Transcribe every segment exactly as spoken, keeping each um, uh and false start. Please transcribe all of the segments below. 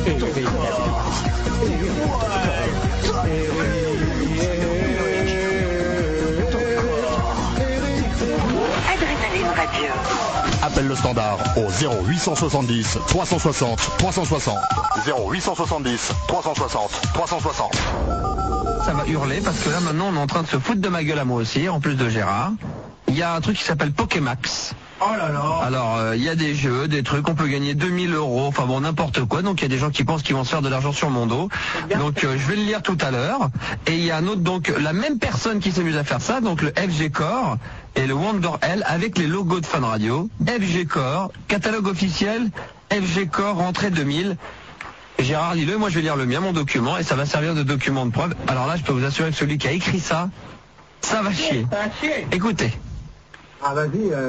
Adrénaline Radio. Appelle le standard au zéro huit cent soixante-dix trois cent soixante trois cent soixante. zéro huit cent soixante-dix trois cent soixante trois cent soixante. Ça va hurler parce que là maintenant on est en train de se foutre de ma gueule à moi aussi, en plus de Gérard. Il y a un truc qui s'appelle Pokémax. Oh là là. Alors il euh, y a des jeux, des trucs, on peut gagner deux mille euros, enfin bon n'importe quoi. Donc il y a des gens qui pensent qu'ils vont se faire de l'argent sur mon dos. Donc euh, je vais le lire tout à l'heure. Et il y a un autre, donc la même personne qui s'amuse à faire ça, donc le F G Core et le Wonder L avec les logos de Fun Radio. F G Core, catalogue officiel, F G Core rentrée deux mille. Gérard, dis-le, moi je vais lire le mien, mon document, et ça va servir de document de preuve. Alors là, je peux vous assurer que celui qui a écrit ça, ça va chier. Écoutez. Ah vas-y, euh,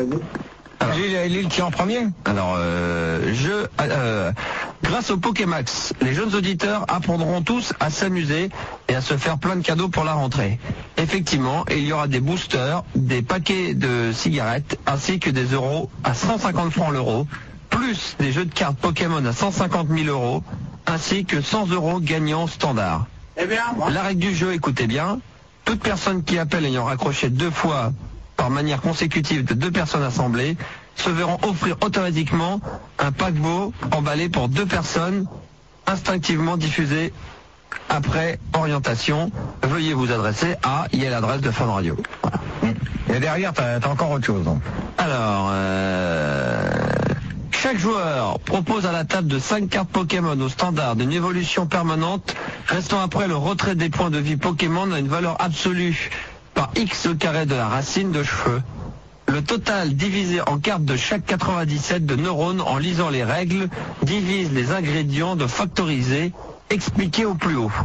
l'île qui est en premier. Alors, euh, je, euh, grâce au Pokémax, les jeunes auditeurs apprendront tous à s'amuser et à se faire plein de cadeaux pour la rentrée. Effectivement, il y aura des boosters, des paquets de cigarettes, ainsi que des euros à cent cinquante francs l'euro, plus des jeux de cartes Pokémon à cent cinquante mille euros, ainsi que cent euros gagnants standard. Eh bien, moi. La règle du jeu, écoutez bien, toute personne qui appelle ayant raccroché deux fois par manière consécutive de deux personnes assemblées se verront offrir automatiquement un paquebot emballé pour deux personnes, instinctivement diffusé après orientation. Veuillez vous adresser à, il y a l'adresse de Fun Radio. Voilà. Et derrière, t'as as encore autre chose. Donc. Alors, euh... chaque joueur propose à la table de cinq cartes Pokémon au standard d'une évolution permanente, restant après le retrait des points de vie Pokémon à une valeur absolue par X au carré de la racine de cheveux. Le total divisé en cartes de chaque quatre-vingt-dix-sept de neurones en lisant les règles divise les ingrédients de factoriser expliqués au plus haut.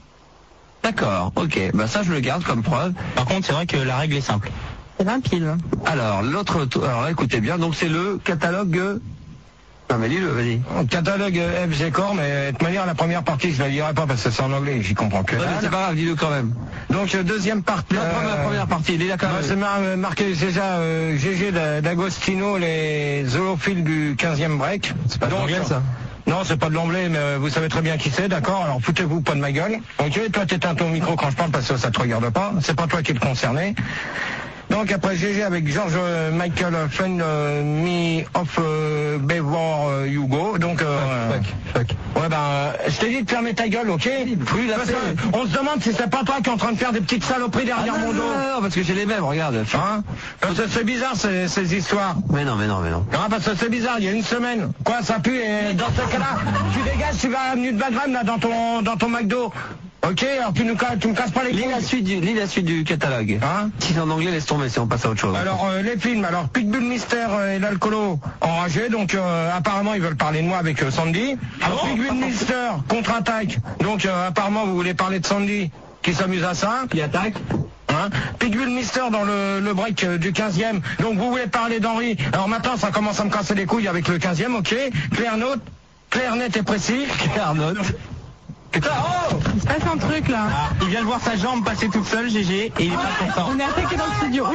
D'accord, ok, bah ça je le garde comme preuve. Par contre, c'est vrai que la règle est simple. C'est vingt piles. Alors, l'autre, alors là, écoutez bien, donc c'est le catalogue... Non mais lis-le, vas-y. Catalogue F G Core, mais de toute manière, la première partie, je ne la lirai pas parce que c'est en anglais, j'y comprends que. Ouais, c'est pas grave, dis-le quand même. Donc, deuxième partie. La première, euh, première partie, lis-la quand même. C'est mar marqué déjà euh, G G d'Agostino, les zoophiles du quinzième break. C'est pas de l'anglais, ça? Non, c'est pas de l'anglais, mais vous savez très bien qui c'est, d'accord? Alors, foutez-vous pas de ma gueule. Ok, toi, t'éteins ton micro quand je parle parce que ça te regarde pas. C'est pas toi qui es le concerné. Donc après G G avec George euh, Michael euh, Friend euh, Me of euh, Before euh, You Go. Donc euh, fuck, fuck. Ouais ben euh, je t'ai dit de fermer ta gueule, ok? Oui, parce que on se demande si c'est pas toi qui es en train de faire des petites saloperies derrière ah, non, mon dos. Non, non, parce que j'ai les mêmes, regarde. Hein? Parce que c'est bizarre ces, ces histoires. Mais non, mais non, mais non. Non, parce que c'est bizarre, il y a une semaine. Quoi, ça pue et dans ce cas-là, tu dégages, tu vas à l'avenue de Bagram là dans ton dans ton McDo. Ok, alors tu, nous, tu me casses pas les couilles. Lis la suite du, lis la suite du catalogue. Hein? Si c'est en anglais, laisse tomber, si on passe à autre chose. Alors, euh, les films, alors Pitbull Mystère et l'alcoolo enragé, donc euh, apparemment ils veulent parler de moi avec euh, Sandy. Alors, ah bon? Pitbull Mystère contre-attaque, donc euh, apparemment vous voulez parler de Sandy qui s'amuse à ça. Qui attaque. Hein? Pitbull Mister dans le, le break euh, du quinzième, donc vous voulez parler d'Henri. Alors maintenant ça commence à me casser les couilles avec le quinzième, ok. Clair note, clair net et précis. Clair note. Putain, oh! Il se passe un truc là. Ah, il vient de voir sa jambe passer toute seule, G G, et il est pas content. On est attaqué dans le studio.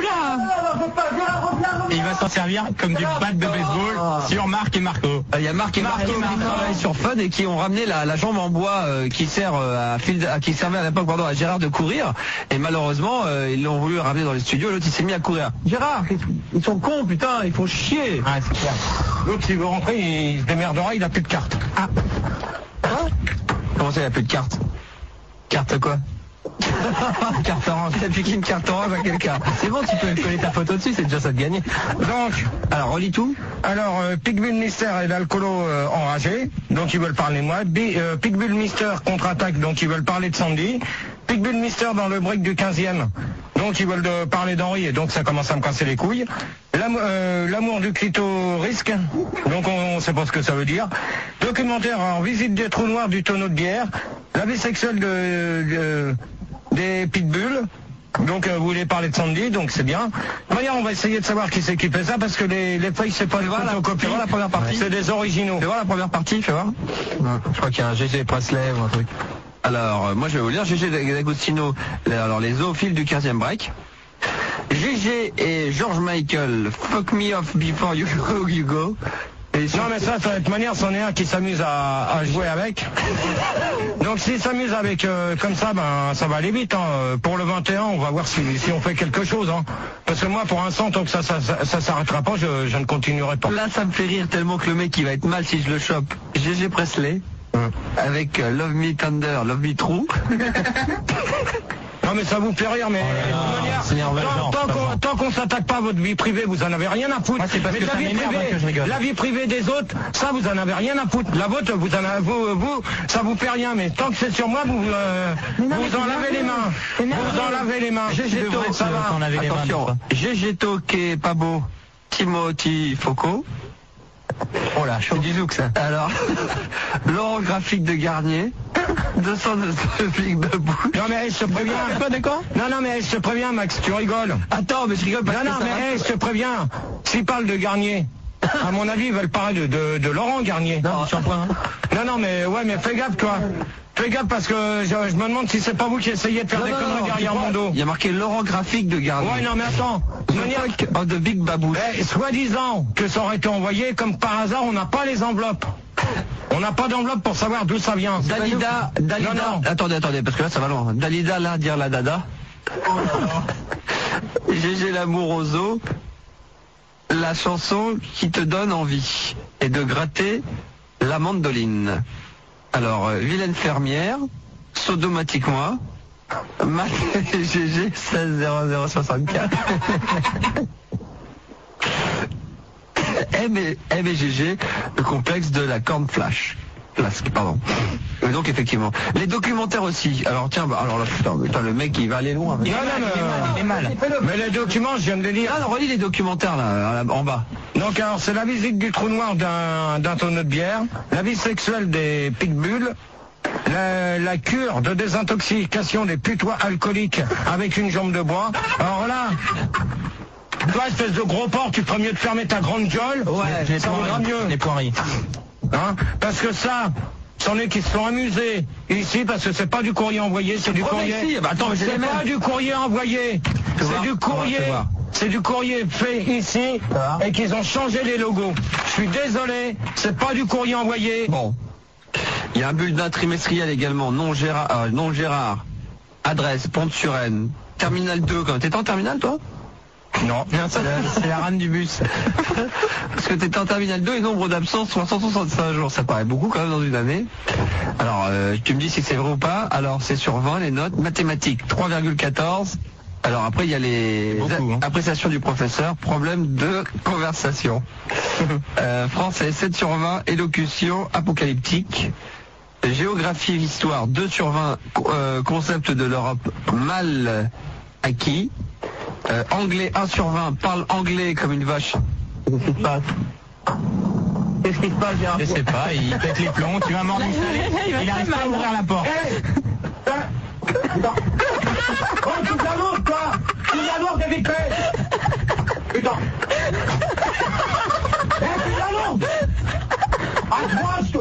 Oula! Et il va s'en servir comme du bat de baseball sur Marc et Marco. Il y a Marc et Marco qui travaillent sur Fun et qui ont ramené la, la jambe en bois euh, qui sert euh, à, fil, à qui servait à l'époque pardon à Gérard de courir. Et malheureusement euh, ils l'ont voulu ramener dans les studios. L'autre il s'est mis à courir. Gérard, ils sont cons putain, ils font chier. Ah, c'est clair. L'autre s'il veut rentrer, il se démerdera, il a plus de carte. Ah. Quoi? Comment ça, il n'y a plus de carte? Carte quoi? Carte orange. T'as piqué une carte orange à quelqu'un. C'est bon, tu peux coller ta photo dessus, c'est déjà ça de gagner. Donc, alors relis tout. Alors, euh, Pitbull Mystère et l'alcoolo euh, enragé, donc ils veulent parler de moi. B euh, Pitbull Mystère contre-attaque, donc ils veulent parler de Sandy. Pitbull Mystère dans le break du quinzième, donc ils veulent de parler d'Henri, et donc ça commence à me casser les couilles. L'amour euh, du clitorisque, donc on ne sait pas ce que ça veut dire. Documentaire en visite des trous noirs du tonneau de bière. La vie sexuelle de, de, des pitbulls. Donc euh, vous voulez parler de Sandy, donc c'est bien. D'ailleurs on va essayer de savoir qui c'est qui fait ça, parce que les, les feuilles c'est pas des photocopies, la première partie, c'est des originaux. Fais voir la première partie, fais voir. Ouais, je crois qu'il y a un G G Presley ou un truc. Alors euh, moi je vais vous lire G G d'Agostino, alors les zoophiles du quinzième break. G G et George Michael, Fuck Me Off Before You Go, you go. Et Non mais ça, de toute manière, c'en est un qui s'amuse à, à jouer avec. Donc s'il s'amuse avec euh, comme ça, ben ça va aller vite. Hein. Pour le vingt et un, on va voir si, si on fait quelque chose. Hein. Parce que moi, pour l'instant, tant que ça ça, ça, ça s'arrêtera pas, je, je ne continuerai pas. Là, ça me fait rire tellement que le mec, il va être mal si je le chope. G G Presley, Hum. avec euh, Love Me Tender, Love Me True. Non mais ça vous fait rire, mais de toute manière, Seigneur Valjean, tant, tant qu'on tant qu'on s'attaque pas à votre vie privée, vous en avez rien à foutre. Moi, c'est parce mais que la ça vie m'énerve, privée, hein, que je rigole. la vie privée des autres, ça vous en avez rien à foutre. La vôtre, vous en avez, vous, vous, ça vous fait rien. Mais tant que c'est sur moi, vous euh, Mais non, vous mais en c'est lavez les mains. C'est Vous merveilleux. en lavez les mains. G G C'est To, vrai, ça va. s'en laver les mains, Attention, des fois. G G To, qui est pas beau, Timothy Foucault. Oh là, c'est du zouk ça. Alors, Laurent Graphique de Garnier, deux cents de Big Babou. Non mais hey, je te préviens. Quoi, d'accord? Non non mais hey, je te préviens, Max, tu rigoles. Attends, mais je rigole parce Non que non ça mais va- hey, je te préviens. S'ils parlent de Garnier, à mon avis, ils veulent parler de, de, de Laurent Garnier. Non, shampoing. Hein. Non, non, mais ouais, mais fais gaffe, toi. Fais gaffe parce que je, je me demande si c'est pas vous qui essayez de faire Non, des non, conneries non, derrière tu mon vois, dos. Il y a marqué Laurent Graphique de Garnier. Ouais, non, mais attends. De The manière- fuck of the Big Babou. Eh, soi-disant que ça aurait été envoyé, comme par hasard, on n'a pas les enveloppes. On n'a pas d'enveloppe pour savoir d'où ça vient. Dalida, Dalida. Non, non. Attendez, attendez, parce que là ça va loin. Dalida, là, dire la dada. G G l'amour aux os. La chanson qui te donne envie et de gratter la mandoline. Alors, euh, vilaine fermière, sodomatique-moi, Mac G G seize zéro zéro soixante-quatre. M et, M et G G, le complexe de la corne flash. Flasque, pardon. Et donc effectivement. Les documentaires aussi. Alors tiens, bah, alors là, putain, putain, le mec il va aller loin. Non, non, mais, Il est mal. mais les documents, je viens de les lire. Ah non, relis les documentaires là, en bas. Donc, alors, c'est la visite du trou noir d'un d'un tonneau de bière, la vie sexuelle des pitbulls, la, la cure de désintoxication des putois alcooliques avec une jambe de bois. Alors là, toi, espèce de gros porc, tu ferais mieux de fermer ta grande gueule. Les ça vaudra poireries. mieux. Les poireries. Hein, parce que ça, c'en est qui se sont amusés ici, parce que c'est pas du courrier envoyé, c'est du promets courrier. que si. Bah, attends, mais j'ai c'est les mêmes. pas du courrier envoyé, c'est voir, du on va courrier. te voir. C'est du courrier fait ici va. et qu'ils ont changé les logos. Je suis désolé, c'est pas du courrier envoyé. Bon. Il y a un bulletin trimestriel également, non Gérard, euh, non Gérard. Adresse, Pont-de-Suresnes. Terminal deux, quand t'étais en terminal toi? Non. C'est la, c'est la rame du bus. Parce que t'étais en terminal deux et nombre d'absences trois cent soixante-cinq jours. Ça paraît beaucoup quand même dans une année. Alors, euh, tu me dis si c'est vrai ou pas. Alors, c'est sur vingt les notes. Mathématiques, trois virgule quatorze. Alors après, il y a les Beaucoup, hein. appréciations du professeur. Problème de conversation. euh, français, sept sur vingt. Élocution, apocalyptique. Géographie, histoire, deux sur vingt. Euh, concept de l'Europe, mal acquis. Euh, anglais, un sur vingt. Parle anglais comme une vache. Qu'est-ce qui se passe? Qu'est-ce qui se passe, Gérard? Je sais pas, il pète les plombs, tu vas m'en Il va Il très arrive pas à mal. ouvrir la porte. Oh, tu t'annonces, toi. Tu t'annonces des vitrées. Putain. Eh, tu t'annonces. Accroche,